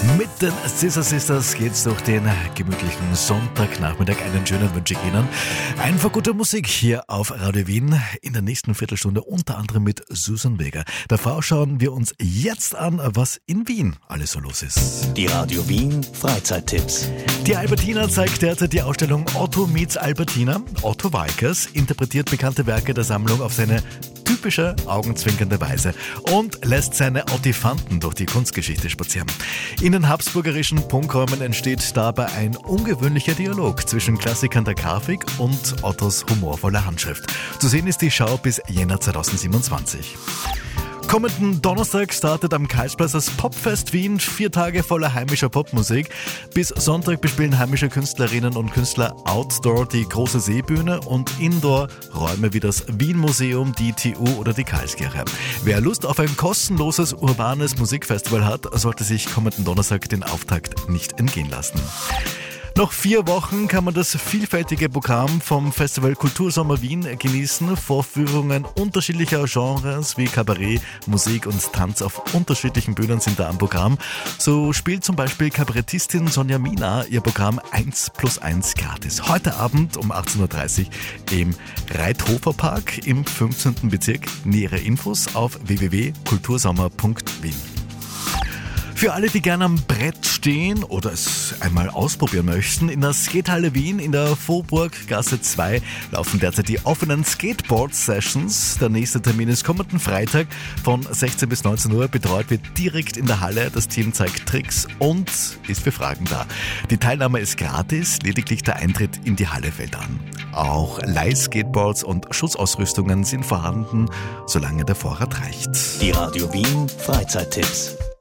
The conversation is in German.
Mit den Scissor Sisters geht's durch den gemütlichen Sonntagnachmittag. Einen schönen wünsche ich Ihnen. Einfach gute Musik hier auf Radio Wien. In der nächsten Viertelstunde unter anderem mit Susan Vega. Davor schauen wir uns jetzt an, was in Wien alles so los ist. Die Radio Wien Freizeittipps. Die Albertina zeigt derzeit die Ausstellung Otto meets Albertina. Otto Walkers interpretiert bekannte Werke der Sammlung auf seine typische, augenzwinkernde Weise und lässt seine Ottifanten durch die Kunstgeschichte spazieren. In den habsburgerischen Prunkräumen entsteht dabei ein ungewöhnlicher Dialog zwischen Klassikern der Grafik und Ottos humorvoller Handschrift. Zu sehen ist die Schau bis Jänner 2027. Kommenden Donnerstag startet am Karlsplatz das Popfest Wien. 4 Tage voller heimischer Popmusik. Bis Sonntag bespielen heimische Künstlerinnen und Künstler Outdoor die große Seebühne und Indoor Räume wie das Wien-Museum, die TU oder die Karlskirche. Wer Lust auf ein kostenloses urbanes Musikfestival hat, sollte sich kommenden Donnerstag den Auftakt nicht entgehen lassen. Noch 4 Wochen kann man das vielfältige Programm vom Festival Kultursommer Wien genießen. Vorführungen unterschiedlicher Genres wie Kabarett, Musik und Tanz auf unterschiedlichen Bühnen sind da am Programm. So spielt zum Beispiel Kabarettistin Sonja Mina ihr Programm 1+1 gratis. Heute Abend um 18.30 Uhr im Reithofer Park im 15. Bezirk. Nähere Infos auf www.kultursommer.wien. Für alle, die gerne am Brett stehen oder es einmal ausprobieren möchten, in der Skatehalle Wien in der Vorburggasse 2 laufen derzeit die offenen Skateboard-Sessions. Der nächste Termin ist kommenden Freitag von 16 bis 19 Uhr. Betreut wird direkt in der Halle. Das Team zeigt Tricks und ist für Fragen da. Die Teilnahme ist gratis, lediglich der Eintritt in die Halle fällt an. Auch Leih-Skateboards und Schutzausrüstungen sind vorhanden, solange der Vorrat reicht. Die Radio Wien Freizeittipps.